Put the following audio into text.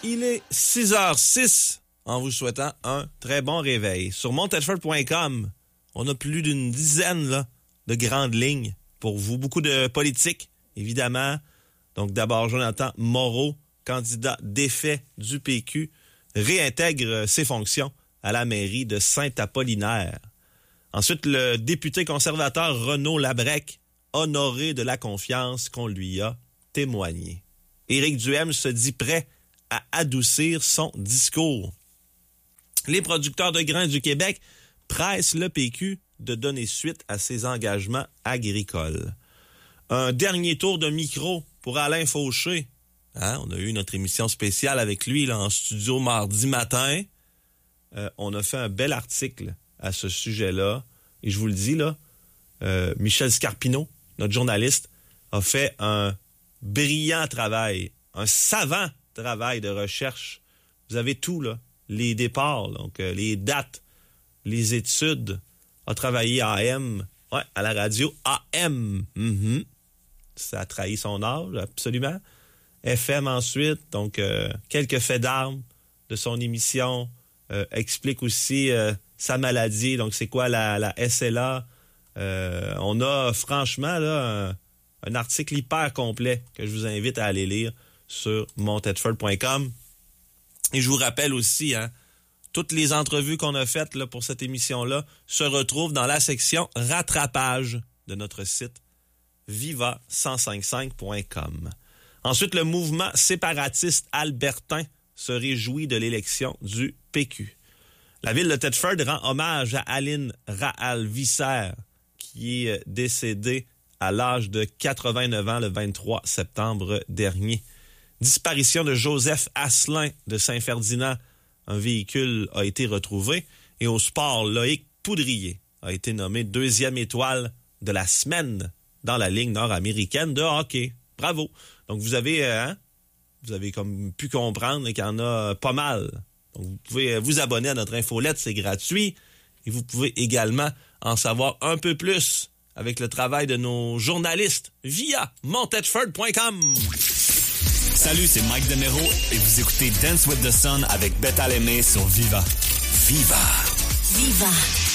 Il est 6h06 en vous souhaitant un très bon réveil. Sur montedford.com, on a plus d'une dizaine là, de grandes lignes pour vous. Beaucoup de politique, évidemment. Donc d'abord, Jonathan Moreau, candidat défait du PQ, réintègre ses fonctions à la mairie de Saint-Apollinaire. Ensuite, le député conservateur Renaud Labrec, honoré de la confiance qu'on lui a témoignée. Éric Duhem se dit prêt à adoucir son discours. Les producteurs de grains du Québec pressent le PQ de donner suite à ses engagements agricoles. Un dernier tour de micro pour Alain Fauché. On a eu notre émission spéciale avec lui là, en studio mardi matin. On a fait un bel article à ce sujet-là. Et je vous le dis, là, Michel Scarpino, notre journaliste, a fait un brillant travail, un savant travail de recherche. Vous avez tout, là, les départs, donc les dates, les études. A travaillé à AM, à la radio AM. Ça a trahi son âge, absolument. FM ensuite, donc quelques faits d'armes de son émission, explique aussi sa maladie, donc c'est quoi la SLA. On a franchement là un article hyper complet que je vous invite à aller lire sur montedford.com. Et je vous rappelle aussi, toutes les entrevues qu'on a faites là, pour cette émission-là se retrouvent dans la section rattrapage de notre site viva1055.com. Ensuite, le mouvement séparatiste albertain se réjouit de l'élection du PQ. La ville de Thetford rend hommage à Aline Rahal-Visser, qui est décédée à l'âge de 89 ans le 23 septembre dernier. Disparition de Joseph Asselin de Saint-Ferdinand. Un véhicule a été retrouvé. Et au sport, Loïc Poudrier a été nommé 2e étoile de la semaine dans la Ligue nord-américaine de hockey. Bravo! Donc, vous avez comme pu comprendre qu'il y en a pas mal. Donc, vous pouvez vous abonner à notre infolette, c'est gratuit. Et vous pouvez également en savoir un peu plus avec le travail de nos journalistes via montedford.com. Salut, c'est Mike Demero et vous écoutez Dance with the Sun avec Beth Alemé sur Viva. Viva! Viva!